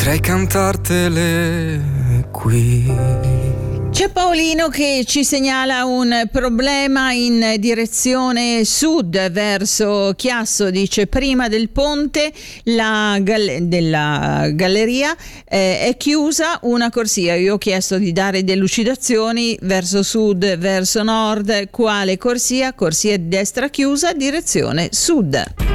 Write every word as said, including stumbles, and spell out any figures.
potrei cantartele qui. C'è Paolino che ci segnala un problema in direzione sud verso Chiasso, dice prima del ponte la gal- della galleria eh, è chiusa una corsia. Io ho chiesto di dare delucidazioni verso sud, verso nord, quale corsia? Corsia di destra chiusa, direzione sud.